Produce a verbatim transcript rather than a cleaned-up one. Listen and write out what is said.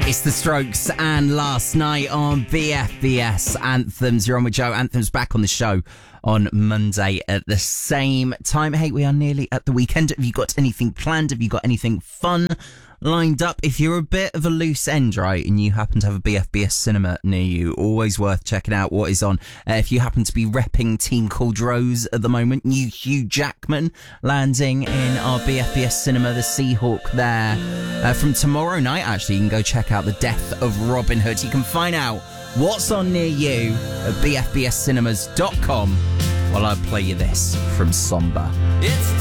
It's The Strokes and Last Night on B F B S Anthems. You're on with Joe. Anthems back on the show on Monday at the same time. Hey, we are nearly at the weekend. Have you got anything planned? Have you got anything fun lined up? If you're a bit of a loose end, right, and you happen to have a B F B S cinema near you, always worth checking out what is on. Uh, if you happen to be repping Team Caldrose at the moment, new Hugh Jackman landing in our B F B S cinema, the Seahawk there. Uh, from tomorrow night, actually, you can go check out The Death of Robin Hood. You can find out what's on near you at b f b s cinemas dot com while I play you this from Somber. It's